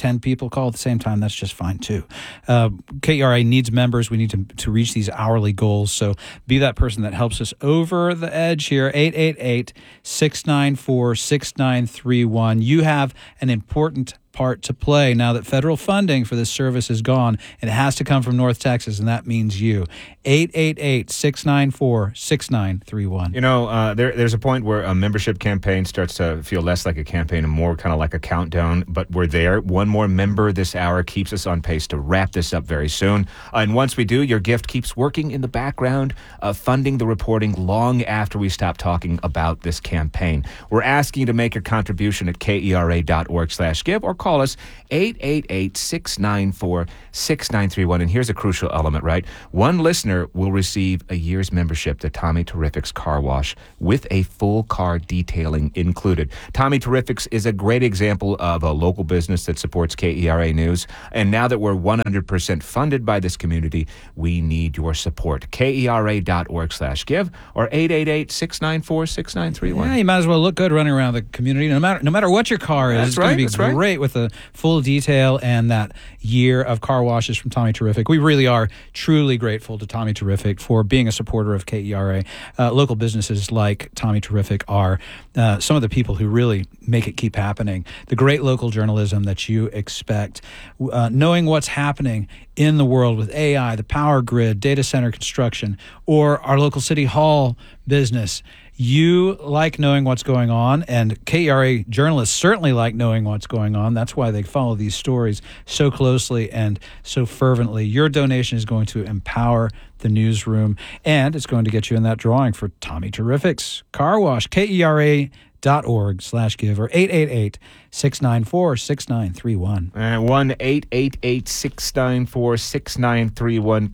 ten people call at the same time, that's just fine too. Uh, K E R A needs members. We need to, to reach these hourly goals. So be that person that helps us over the edge here. eight eight eight, six nine four, six nine three one. You have an important part to play now that federal funding for this service is gone, and it has to come from North Texas, and that means you. eight eight eight, six nine four, six nine three one.
You know, uh, there, there's a point where a membership campaign starts to feel less like a campaign and more kind of like a countdown, but we're there. One more member this hour keeps us on pace to wrap this up very soon. Uh, and once we do, your gift keeps working in the background, uh, funding the reporting long after we stop talking about this campaign. We're asking you to make a contribution at kera.org slash give or call us eight eight eight, six nine four, six nine three one. And here's a crucial element, right? One listener will receive a year's membership to Tommy Terrific's Car Wash with a full car detailing included. Tommy Terrific's is a great example of a local business that supports K E R A News. And now that we're one hundred percent funded by this community, we need your support. kera.org slash give or eight eight eight, six nine four, six nine three one.
Yeah, you might as well look good running around the community. No matter no matter what your car is,
That's
it's
right,
going to be
that's right.
great with a full detail and that year of car washes from Tommy Terrific. We really are truly grateful to Tommy Terrific for being a supporter of K E R A. Uh, local businesses like Tommy Terrific are uh, some of the people who really make it keep happening. The great local journalism that you expect, uh, knowing what's happening in the world with A I, the power grid, data center construction, or our local city hall business. You like knowing what's going on, and K E R A journalists certainly like knowing what's going on. That's why they follow these stories so closely and so fervently. Your donation is going to empower the newsroom, and it's going to get you in that drawing for Tommy Terrific's Car Wash. K E R A dot org slash give or eight eight eight, six nine four, six nine three one.
Uh, one eight eight eight, six nine four, six nine three one,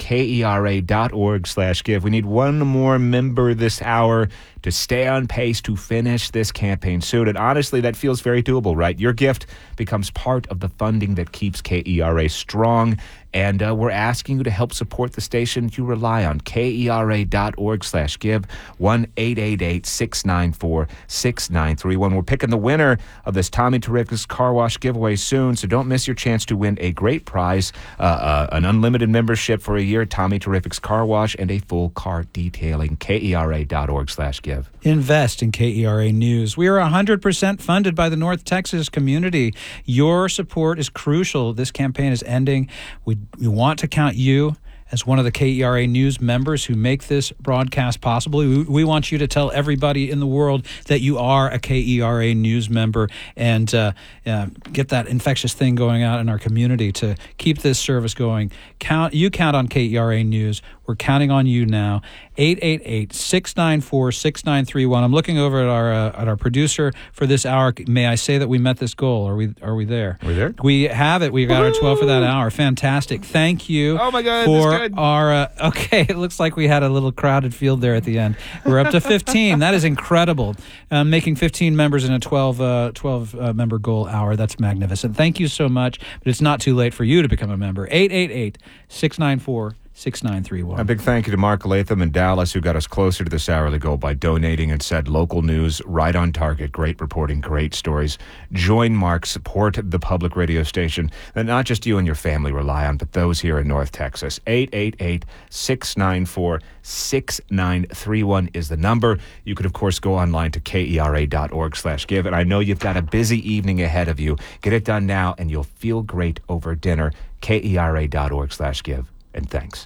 kera.org slash give. We need one more member this hour to stay on pace to finish this campaign soon. And honestly, that feels very doable, right? Your gift becomes part of the funding that keeps K E R A strong. And uh, we're asking you to help support the station you rely on. kera.org slash give, one eight eight eight, six nine four, six nine three one. We're picking the winner of this Tommy Terrific's Car Wash giveaway soon, so don't miss your chance to win a great prize, uh, uh, an unlimited membership for a year, Tommy Terrific's Car Wash, and a full car detailing. kera.org slash give.
Invest in K E R A News. We are one hundred percent funded by the North Texas community. Your support is crucial. This campaign is ending. We, we want to count you as one of the K E R A News members who make this broadcast possible. We, we want you to tell everybody in the world that you are a K E R A News member and uh, uh, get that infectious thing going out in our community to keep this service going. Count You count on K E R A News. We're counting on you now. eight eight eight, six nine four, six nine three one. I'm looking over at our uh, at our producer for this hour. May I say that we met this goal? Are we are we there?
Are we there?
We have it. We got our twelve for that hour. Fantastic. Thank you.
Oh my God,
for
that's good.
our uh, okay. It looks like we had a little crowded field there at the end. We're up to fifteen. That is incredible. Um, making fifteen members in a twelve uh, twelve uh, member goal hour. That's magnificent. Thank you so much. But it's not too late for you to become a member. eight eight eight, six nine four, six nine three one.
A big thank you to Mark Latham in Dallas, who got us closer to this hourly goal by donating and said local news right on target. Great reporting, great stories. Join Mark, support the public radio station that not just you and your family rely on, but those here in North Texas. eight eight eight, six nine four, six nine three one is the number. You could, of course, go online to kera.org slash give. And I know you've got a busy evening ahead of you. Get it done now, and you'll feel great over dinner. kera.org slash give. And thanks.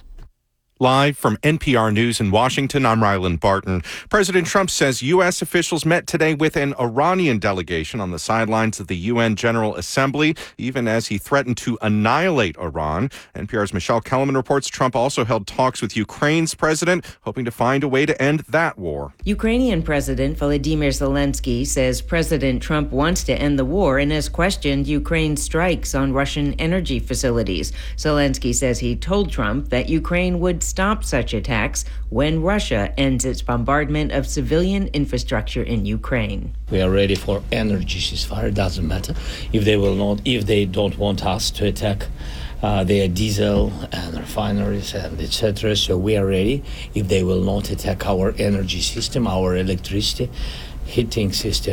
Live from N P R News in Washington, I'm Ryland Barton. President Trump says U S officials met today with an Iranian delegation on the sidelines of the U N General Assembly, even as he threatened to annihilate Iran. N P R's Michelle Kellerman reports Trump also held talks with Ukraine's president, hoping to find a way to end that war.
Ukrainian President Volodymyr Zelensky says President Trump wants to end the war and has questioned Ukraine's strikes on Russian energy facilities. Zelensky says he told Trump that Ukraine would stop such attacks when Russia ends its bombardment of civilian infrastructure in Ukraine.
We are ready for energy ceasefire. It doesn't matter if they will not, if they don't want us to attack uh, their diesel and refineries and et cetera. So we are ready if they will not attack our energy system, our electricity heating system.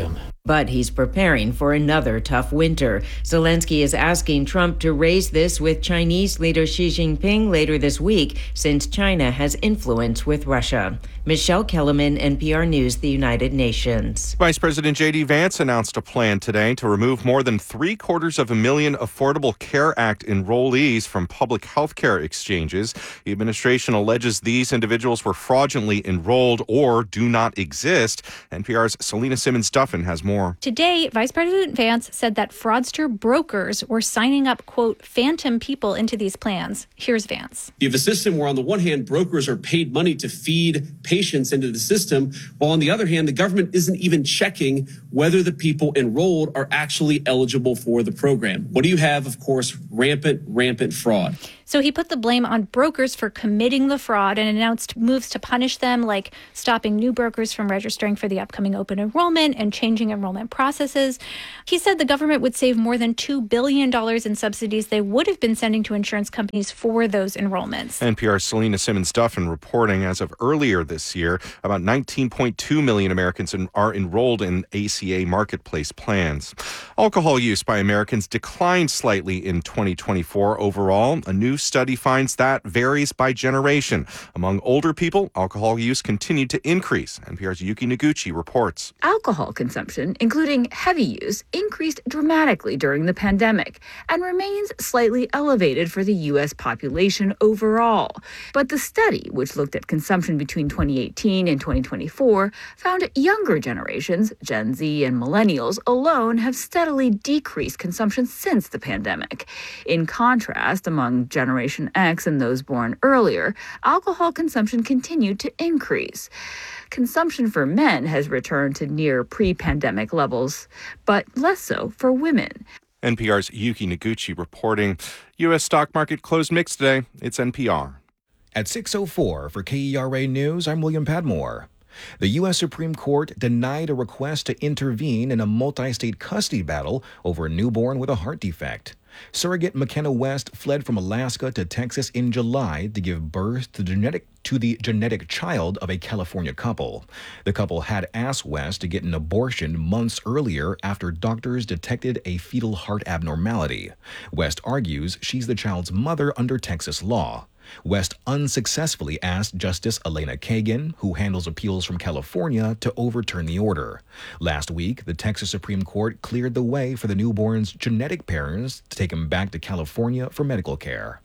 But he's preparing for another tough winter. Zelensky is asking Trump to raise this with Chinese leader Xi Jinping later this week, since China has influence with Russia. Michelle Kellerman, N P R News, the United Nations.
Vice President J D Vance announced a plan today to remove more than three quarters of a million Affordable Care Act enrollees from public health care exchanges. The administration alleges these individuals were fraudulently enrolled or do not exist. N P R's Selena Simmons-Duffin has more.
Today, Vice President Vance said that fraudster brokers were signing up, quote, phantom people into these plans. Here's Vance.
You have a system where on the one hand, brokers are paid money to feed patients into the system, while on the other hand, the government isn't even checking whether the people enrolled are actually eligible for the program. What do you have? Of course, rampant, rampant fraud.
So he put the blame on brokers for committing the fraud and announced moves to punish them, like stopping new brokers from registering for the upcoming open enrollment and changing enrollment processes. He said the government would save more than two billion dollars in subsidies they would have been sending to insurance companies for those enrollments.
N P R's Selena Simmons-Duffin reporting as of earlier this year, about nineteen point two million Americans in, are enrolled in A C A marketplace plans. Alcohol use by Americans declined slightly in twenty twenty-four overall. A new study finds that varies by generation. Among older people, alcohol use continued to increase. N P R's Yuki Noguchi reports.
Alcohol consumption, including heavy use, increased dramatically during the pandemic and remains slightly elevated for the U S population overall. But the study, which looked at consumption between twenty eighteen and twenty twenty-four, found younger generations, Gen Z and millennials alone, have steadily decreased consumption since the pandemic. In contrast, among Generation X and those born earlier, alcohol consumption continued to increase. Consumption for men has returned to near pre-pandemic levels, but less so for women.
N P R's Yuki Noguchi reporting. U S stock market closed mixed today. It's N P R.
At six oh four for K E R A News, I'm William Padmore. The U S Supreme Court denied a request to intervene in a multi-state custody battle over a newborn with a heart defect. Surrogate McKenna West fled from Alaska to Texas in July to give birth to, genetic, to the genetic child of a California couple. The couple had asked West to get an abortion months earlier after doctors detected a fetal heart abnormality. West argues she's the child's mother under Texas law. West unsuccessfully asked Justice Elena Kagan, who handles appeals from California, to overturn the order. Last week, the Texas Supreme Court cleared the way for the newborn's genetic parents to take him back to California for medical care.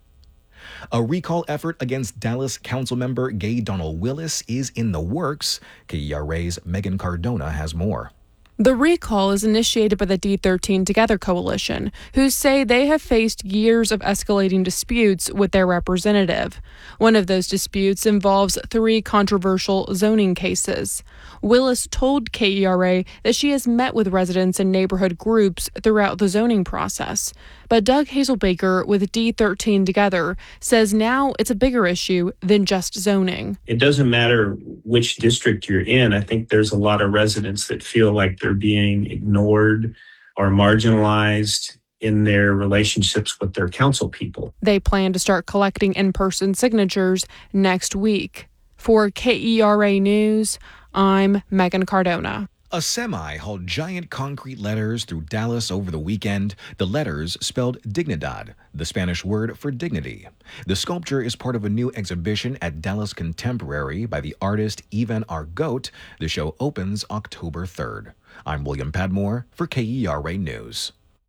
A recall effort against Dallas Councilmember Gay Donald Willis is in the works. K E R A's Megan Cardona has more.
The recall is initiated by the D thirteen Together coalition, who say they have faced years of escalating disputes with their representative. One of those disputes involves three controversial zoning cases. Willis told K E R A that she has met with residents and neighborhood groups throughout the zoning process. But Doug Hazelbaker with D thirteen Together says now it's a bigger issue than just zoning.
It doesn't matter which district you're in. I think there's a lot of residents that feel like they're being ignored or marginalized in their relationships with their council people.
They plan to start collecting in-person signatures next week. For K E R A News, I'm Megan Cardona.
A semi hauled giant concrete letters through Dallas over the weekend. The letters spelled Dignidad, the Spanish word for dignity. The sculpture is part of a new exhibition at Dallas Contemporary by the artist Ivan Argote. The show opens October third. I'm William Padmore for K E R A News.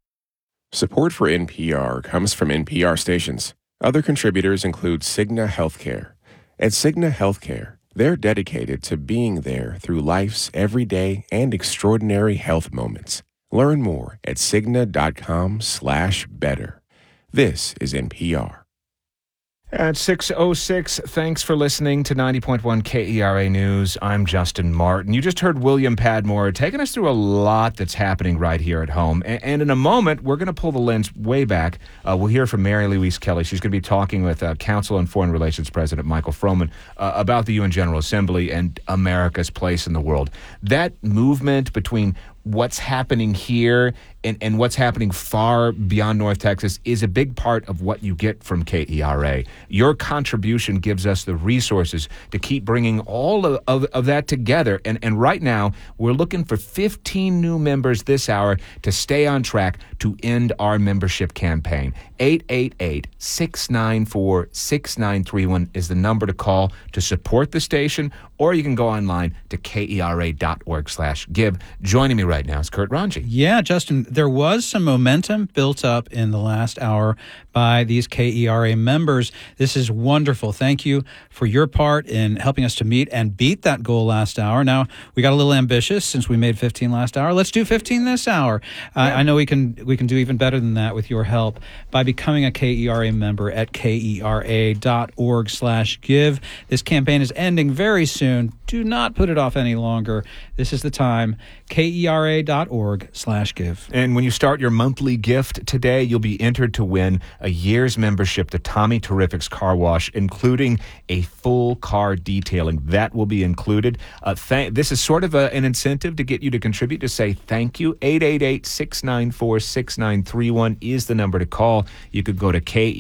Support for N P R comes from N P R stations. Other contributors include Cigna Healthcare. At Cigna Healthcare, they're dedicated to being there through life's everyday and extraordinary health moments. Learn more at Cigna.com slash better. This is N P R.
At six oh six, thanks for listening to ninety point one K E R A News. I'm Justin Martin. You just heard William Padmore taking us through a lot that's happening right here at home. And in a moment, we're going to pull the lens way back. Uh, we'll hear from Mary Louise Kelly. She's going to be talking with uh, Council on Foreign Relations President Michael Froman uh, about the U N General Assembly and America's place in the world. That movement between what's happening here and, and what's happening far beyond North Texas is a big part of what you get from K E R A. Your contribution gives us the resources to keep bringing all of, of, of that together. And, and right now, we're looking for fifteen new members this hour to stay on track to end our membership campaign. eight eight eight, six nine four, six nine three one is the number to call to support the station, or you can go online to kera.org slash give. Joining me right now is Kurt Ranji.
Yeah, Justin, there was some momentum built up in the last hour by these K E R A members. This is wonderful. Thank you for your part in helping us to meet and beat that goal last hour. Now, we got a little ambitious since we made fifteen last hour. Let's do fifteen this hour. Uh, I know we can we can do even better than that with your help by becoming a K E R A member at kera.org slash give. This campaign is ending very soon. Do not put it off any longer. This is the time. kera.org slash give.
And when you start your monthly gift today, you'll be entered to win a year's membership to Tommy Terrific's Car Wash, including a full car detailing. That will be included. Uh, th- this is sort of a, an incentive to get you to contribute, to say thank you. eight eight eight, six nine four, six nine three one is the number to call. You could go to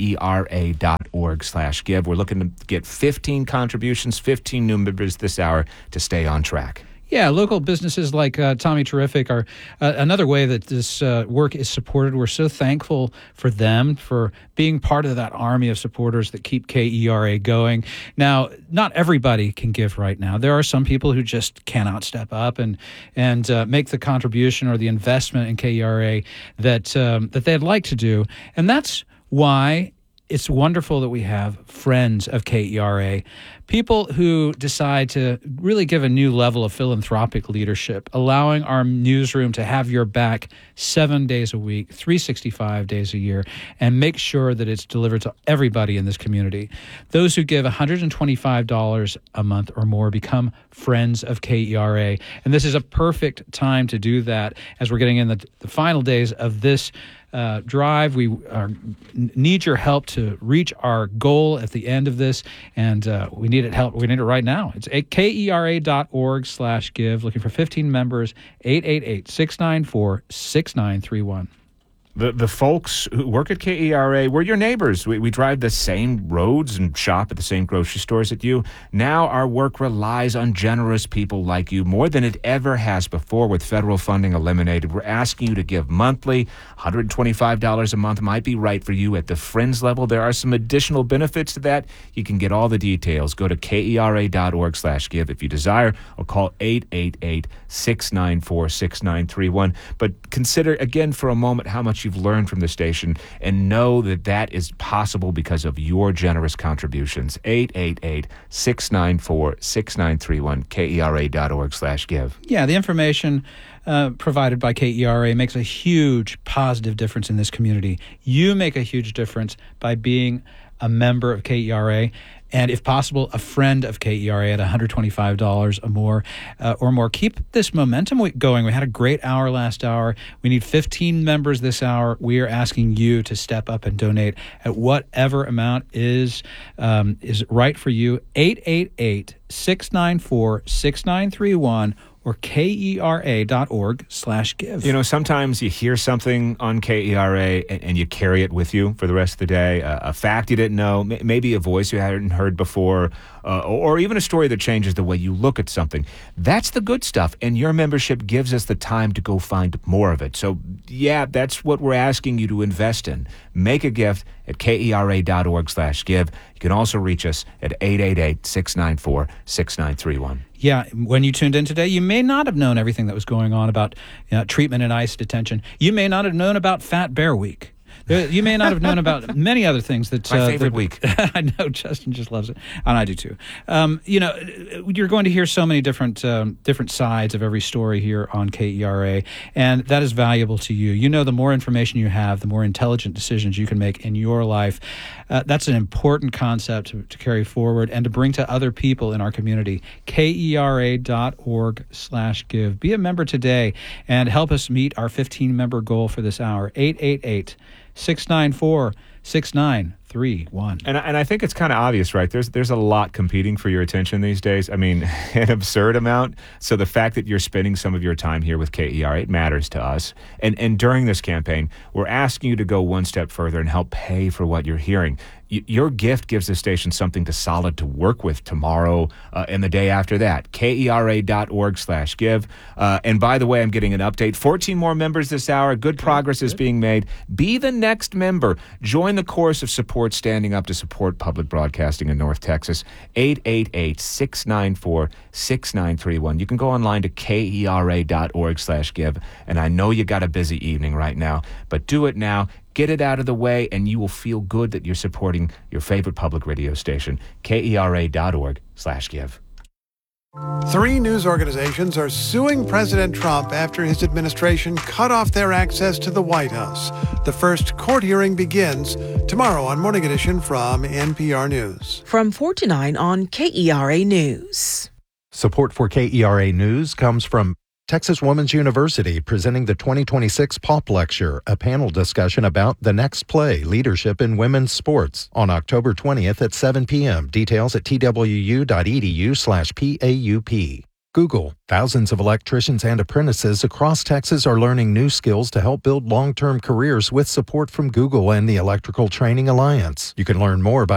kera.org slash give. We're looking to get fifteen contributions, fifteen new members this hour to stay on track.
Yeah, local businesses like uh, Tommy Terrific are uh, another way that this uh, work is supported. We're so thankful for them for being part of that army of supporters that keep K E R A going. Now, not everybody can give right now. There are some people who just cannot step up and and uh, make the contribution or the investment in K E R A that um, that they'd like to do, and that's why it's wonderful that we have friends of K E R A, people who decide to really give a new level of philanthropic leadership, allowing our newsroom to have your back seven days a week, three hundred sixty-five days a year, and make sure that it's delivered to everybody in this community. Those who give one hundred twenty-five dollars a month or more become friends of K E R A, and this is a perfect time to do that as we're getting in the, the final days of this Uh, drive. We are, need your help to reach our goal at the end of this, and uh, we need it help. We need it right now. It's at kera.org slash give. Looking for fifteen members. eight eight eight, six nine four, six nine three one.
The the folks who work at K E R A, we're your neighbors. We, we drive the same roads and shop at the same grocery stores that you. Now our work relies on generous people like you more than it ever has before. With federal funding eliminated, we're asking you to give monthly. one hundred twenty-five dollars a month might be right for you at the Friends level. There are some additional benefits to that. You can get all the details. Go to kera.org slash give if you desire, or call eight eight eight, six nine four, six nine three one. But consider again for a moment how much you've learned from the station, and know that that is possible because of your generous contributions. eight eight eight, six nine four, six nine three one, kera.org slash give.
Yeah, the information uh, provided by K E R A makes a huge positive difference in this community. You make a huge difference by being a member of K E R A, and if possible, a friend of K E R A at one hundred twenty-five dollars or more. Uh, or more. Keep this momentum going. We had a great hour last hour. We need fifteen members this hour. We are asking you to step up and donate at whatever amount is um, is right for you. eight eight eight, six nine four, six nine three one or kera.org slash give.
You know, sometimes you hear something on K E R A and, and you carry it with you for the rest of the day. Uh, a fact you didn't know, m- maybe a voice you hadn't heard before, uh, or even a story that changes the way you look at something. That's the good stuff, and your membership gives us the time to go find more of it. So, yeah, that's what we're asking you to invest in. Make a gift at kera.org slash give. You can also reach us at eight eight eight, six nine four, six nine three one.
Yeah, when you tuned in today, you may not have known everything that was going on about you know, treatment and ICE detention. You may not have known about Fat Bear Week. You may not have known about many other things that...
My
uh,
favorite
that,
week.
I know, Justin just loves it, and I do too. Um, you know, you're going to hear so many different um, different sides of every story here on K E R A, and that is valuable to you. You know, the more information you have, the more intelligent decisions you can make in your life. Uh, that's an important concept to, to carry forward and to bring to other people in our community. kera.org slash give. Be a member today and help us meet our fifteen-member goal for this hour. eight eight eight, six nine four, six nine three one. three, one.
And I, and I think it's kind of obvious, right? There's there's a lot competing for your attention these days. I mean, an absurd amount. So the fact that you're spending some of your time here with K E R A, it matters to us. And and during this campaign, we're asking you to go one step further and help pay for what you're hearing. Y- your gift gives the station something to solid to work with tomorrow uh, and the day after that. K E R A dot org slash give. Uh, and by the way, I'm getting an update. fourteen more members this hour. Good progress is being made. Be the next member. Join the chorus of support standing up to support public broadcasting in North Texas. eight eight eight, six nine four, six nine three one. You can go online to K E R A dot org slash give. And I know you got a busy evening right now, but do it now. Get it out of the way, and you will feel good that you're supporting your favorite public radio station. K E R A dot org slash give.
Three news organizations are suing President Trump after his administration cut off their access to the White House. The first court hearing begins tomorrow on Morning Edition from N P R News.
From four to nine on K E R A News.
Support for K E R A News comes from Texas Women's University, presenting the twenty twenty-six Pop Lecture, a panel discussion about the next play, Leadership in Women's Sports, on October twentieth at seven p.m. Details at twu.edu slash PAUP. Google. Thousands of electricians and apprentices across Texas are learning new skills to help build long-term careers with support from Google and the Electrical Training Alliance. You can learn more by